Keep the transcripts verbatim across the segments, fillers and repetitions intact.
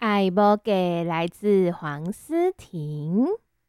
海波给来自黄思婷。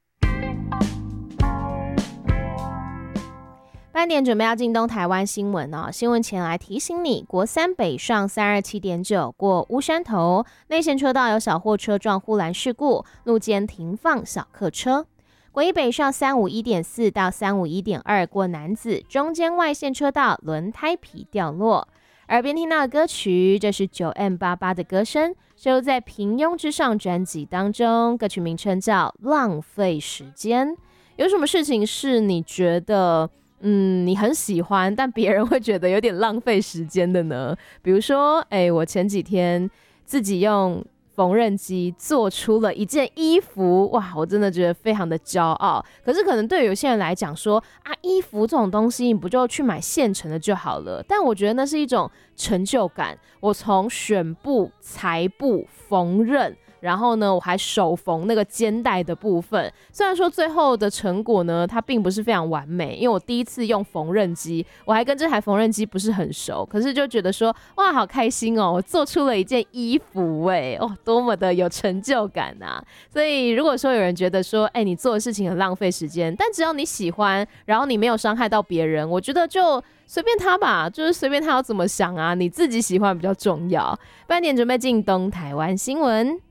八点准备要进东台湾新闻哦，新闻前来提醒你，国三北上三二七点九过乌山头内线车道有小货车撞护栏事故，路肩停放小客车。国一北上三五一点四到三五一点二过楠梓中间外线车道轮胎皮掉落。耳边听到的歌曲，这是 九 M 八八 的歌声，收录在《平庸之上》专辑当中，歌曲名称叫《浪费时间》。有什么事情是你觉得嗯，你很喜欢，但别人会觉得有点浪费时间的呢？比如说，哎，我前几天自己用缝纫机做出了一件衣服，哇，我真的觉得非常的骄傲。可是可能对于有些人来讲说啊，衣服这种东西你不就去买现成的就好了？但我觉得那是一种成就感。我从选布、裁布、缝纫，然后呢，我还手缝那个肩带的部分。虽然说最后的成果呢，它并不是非常完美，因为我第一次用缝纫机，我还跟这台缝纫机不是很熟，可是就觉得说，哇，好开心哦，我做出了一件衣服哎，哦，多么的有成就感啊！所以如果说有人觉得说，哎，你做的事情很浪费时间，但只要你喜欢，然后你没有伤害到别人，我觉得就随便他吧，就是随便他要怎么想啊，你自己喜欢比较重要。半点准备进东台湾新闻。